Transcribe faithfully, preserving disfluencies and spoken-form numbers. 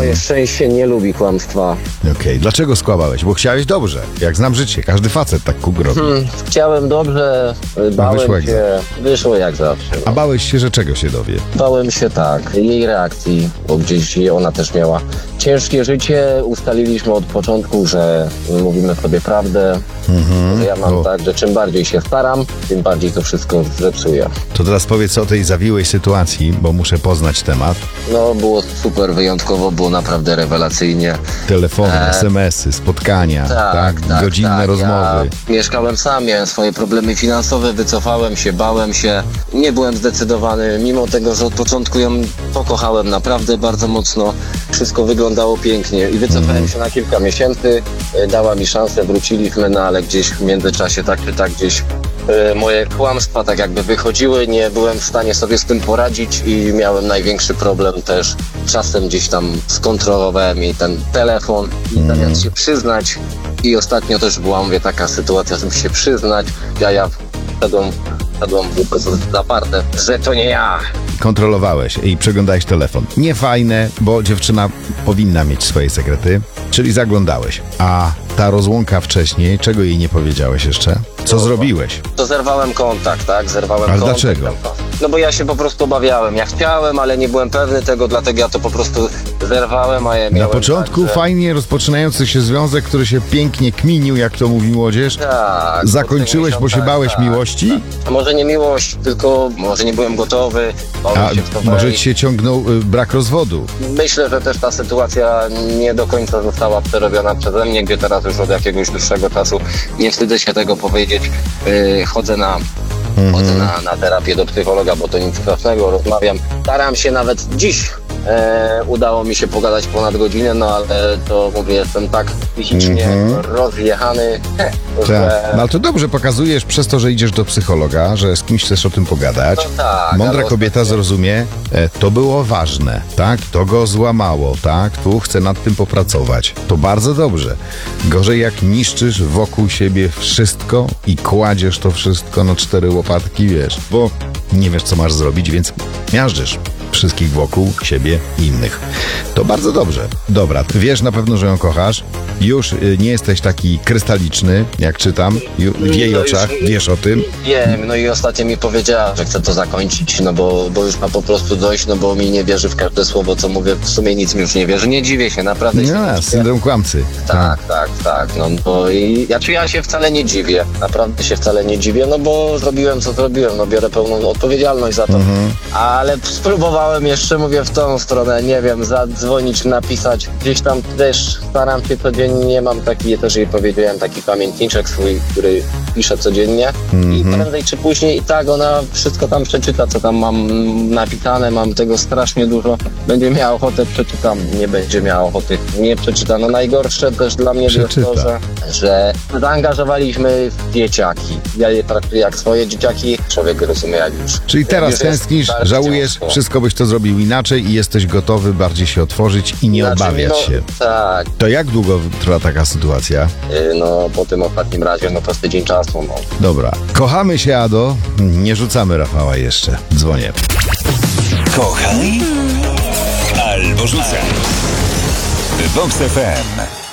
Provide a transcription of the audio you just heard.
Moje szczęście nie lubi kłamstwa. Okej, okay. Dlaczego skłamałeś? Bo chciałeś dobrze. Jak znam życie, każdy facet tak kuk robi. Hmm, chciałem dobrze, bałem wyszło jak się, wyszło jak zawsze. A bałeś się, że czego się dowie? Bałem się tak, jej reakcji, bo gdzieś ona też miała ciężkie życie. Ustaliliśmy od początku, że mówimy sobie prawdę, Mhm. że ja mam O. tak, że czym bardziej się staram, tym bardziej to wszystko zepsuję. To teraz powiedz o tej zawiłej sytuacji, bo muszę poznać temat. No, było super wyjątkowo, było naprawdę rewelacyjnie. Telefony, E, es em esy, spotkania, tak, Tak, tak, godzinne tak. rozmowy. Ja mieszkałem sam, miałem swoje problemy finansowe, wycofałem się, bałem się, nie byłem zdecydowany, mimo tego, że od początku ją pokochałem naprawdę bardzo mocno, wszystko wyglądało pięknie i wycofałem Mhm. się na kilka miesięcy, e, dała mi szansę, wróciliśmy, no ale gdzieś w międzyczasie tak czy tak gdzieś e, moje kłamstwa tak jakby wychodziły, nie byłem w stanie sobie z tym poradzić i miałem największy problem też. Czasem gdzieś tam skontrolowałem jej ten telefon i Mhm. zamiast się przyznać i ostatnio też była, mówię, taka sytuacja, żeby się przyznać, ja ja wszedłem, wszedłem w zaparte, że to nie ja. Kontrolowałeś i przeglądałeś telefon. Nie fajne, bo dziewczyna powinna mieć swoje sekrety, czyli zaglądałeś. A ta rozłąka wcześniej, czego jej nie powiedziałeś jeszcze? Co No, zrobiłeś? To zerwałem kontakt, tak? Zerwałem Ale kontakt. dlaczego? No bo ja się po prostu obawiałem. Ja chciałem, ale nie byłem pewny tego, dlatego ja to po prostu zerwałem, a ja Na miałem początku tak, że... fajnie rozpoczynający się związek, który się pięknie kminił, jak to mówi młodzież. Tak, Zakończyłeś, bo się tak, bałeś tak, miłości? Tak. A może nie miłość, tylko może nie byłem gotowy, bałem A się w to może wejść. ci się ciągnął y, brak rozwodu? Myślę, że też ta sytuacja nie do końca została przerobiona przeze mnie, gdzie teraz już od jakiegoś dłuższego czasu, nie wstydzę się tego powiedzieć, yy, chodzę na chodzę na, na terapię do psychologa, bo to nic strasznego, rozmawiam. Staram się nawet dziś, e, udało mi się pogadać ponad godzinę, no ale to mówię, jestem tak psychicznie Mhm. rozjechany, Tak. że... No ale to dobrze pokazujesz przez to, że idziesz do psychologa, że z kimś chcesz o tym pogadać. No tak, Mądra ale kobieta ostatnio- zrozumie, e, to było ważne, tak? To go złamało, tak? Tu chcę nad tym popracować. To bardzo dobrze. Gorzej jak niszczysz wokół siebie wszystko i kładziesz to wszystko na cztery łopatki, wiesz, bo nie wiesz, co masz zrobić, więc miażdżysz wszystkich wokół siebie i innych. To bardzo dobrze. Dobra, wiesz na pewno, że ją kochasz. Już y, nie jesteś taki krystaliczny, jak czytam. Ju, w jej No już- oczach wiesz o tym. Wiem, no i ostatnio mi powiedziała, że chce to zakończyć, no bo, bo już ma po prostu dojść, no bo mi nie wierzy w każde słowo, co mówię, w sumie nic mi już nie wierzy, nie dziwię się, naprawdę się nie Nie, dziwię. syndrom kłamcy. Tak, tak, tak, no bo i ja, czy ja się wcale nie dziwię, naprawdę się wcale nie dziwię, no bo zrobiłem co zrobiłem, no biorę pełną odpowiedzialność za to, Mhm. ale spróbowałem jeszcze, mówię, w tą stronę, nie wiem, zadzwonić, napisać, gdzieś tam też staram się codziennie, mam taki, też jej powiedziałem, taki pamiętniczek swój, który piszę codziennie i prędzej czy później i tak ona wszystko tam przeczyta, co tam mam napisane, mam tego strasznie dużo, będzie miała ochotę, przeczytam, nie będzie miała ochoty, nie przeczyta. No najgorsze też dla mnie jest Przeczyta. to, że, że zaangażowaliśmy w dzieciaki. Ja je traktuję jak swoje dzieciaki, człowiek rozumie jak już. Czyli jak teraz już jest tęsknisz, bardzo żałujesz, ciężko. wszystko byś to zrobił inaczej i jesteś gotowy bardziej się otworzyć i nie Znaczy, obawiać no, się. Tak, To jak długo trwa taka sytuacja? yy, no po tym ostatnim razie, no to z tydzień czasu, no. Dobra. Kochamy się, Ado. Nie rzucamy Rafała jeszcze. Dzwonię. Kochaj albo rzucaj. Vox F M.